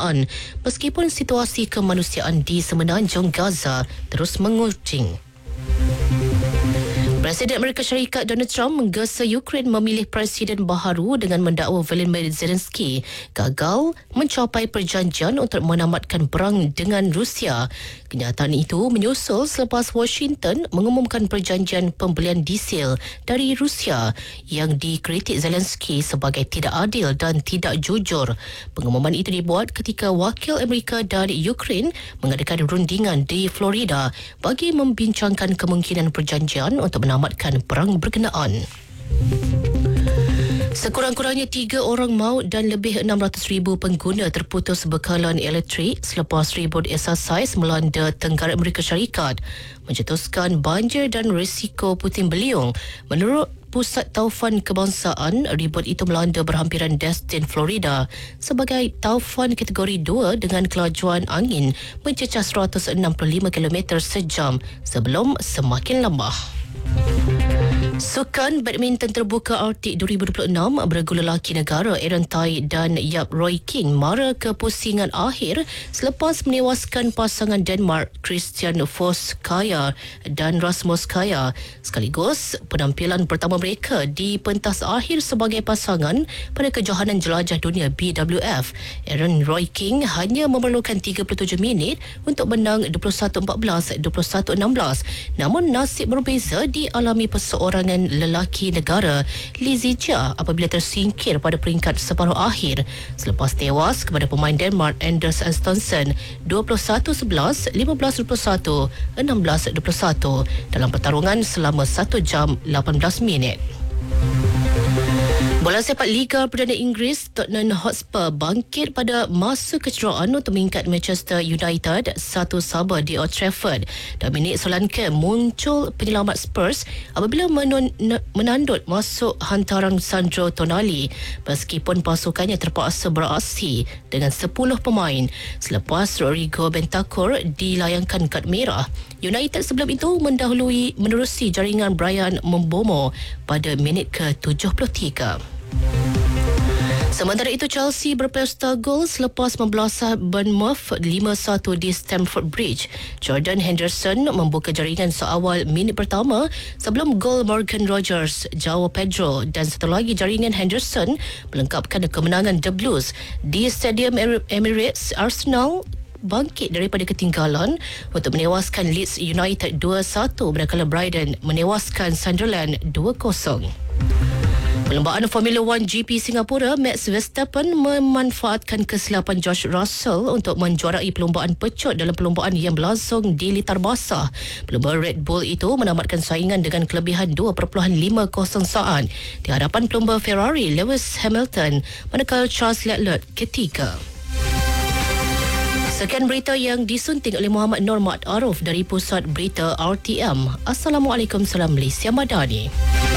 berkenaan meskipun situasi kemanusiaan di semenanjung Gaza terus mengucing. Presiden Amerika Syarikat Donald Trump menggesa Ukraine memilih presiden baharu dengan mendakwa Volodymyr Zelensky gagal mencapai perjanjian untuk menamatkan perang dengan Rusia. Kenyataan itu menyusul selepas Washington mengumumkan perjanjian pembelian diesel dari Rusia yang dikritik Zelensky sebagai tidak adil dan tidak jujur. Pengumuman itu dibuat ketika wakil Amerika dan Ukraine mengadakan rundingan di Florida bagi membincangkan kemungkinan perjanjian untuk menamatkan perang berkenaan. Sekurang-kurangnya 3 orang maut dan lebih 600,000 pengguna terputus bekalan elektrik selepas ribut SSIS melanda Tenggara Amerika Syarikat, mencetuskan banjir dan risiko puting beliung. Menurut Pusat Taufan Kebangsaan, ribut itu melanda berhampiran Destin, Florida sebagai taufan kategori 2 dengan kelajuan angin mencecah 165 km sejam sebelum semakin lemah. Sukan badminton terbuka Arctic 2026 bergula lelaki negara Aaron Tai dan Yap Roy King mara ke pusingan akhir selepas menewaskan pasangan Denmark Christian Foss Kaya dan Rasmus Kaya. Sekaligus penampilan pertama mereka di pentas akhir sebagai pasangan pada kejohanan jelajah dunia BWF. Aaron Roy King hanya memerlukan 37 minit untuk menang 21-14, 21-16. Namun nasib berbeza dialami perseorangan lelaki negara Lee Zijia apabila tersingkir pada peringkat separuh akhir selepas tewas kepada pemain Denmark Anders Antonsen 21-11, 15-21, 16-21 dalam pertarungan selama 1 jam 18 minit. Bola sepak Liga Perdana Inggeris, Tottenham Hotspur bangkit pada masa kecederaan untuk mengikat Manchester United 1-1 di Old Trafford. Dominic Solanke muncul penyelamat Spurs apabila menandut masuk hantaran Sandro Tonali meskipun pasukannya terpaksa beraksi dengan 10 pemain selepas Rodrigo Bentancur dilayangkan kad merah. United sebelum itu menerusi jaringan Brian Mbeumo pada minit ke-73. Sementara itu, Chelsea berpesta gol selepas membelasah Bournemouth 5-1 di Stamford Bridge. Jordan Henderson membuka jaringan seawal minit pertama sebelum gol Morgan Rogers, João Pedro dan satu lagi jaringan Henderson melengkapkan kemenangan The Blues. Di Stadium Emirates, Arsenal bangkit daripada ketinggalan untuk menewaskan Leeds United 2-1 manakala Brighton menewaskan Sunderland 2-0. Perlombaan Formula 1 GP Singapura, Max Verstappen memanfaatkan kesilapan George Russell untuk menjuarai perlombaan pecut dalam perlombaan yang berlangsung di litar basah. Pelumba Red Bull itu menamatkan saingan dengan kelebihan 2.50 saat di hadapan pelumba Ferrari Lewis Hamilton manakala Charles Leclerc ketiga. Sekian berita yang disunting oleh Muhammad Normat Aruf dari Pusat Berita RTM. Assalamualaikum, salam Malaysia Madani.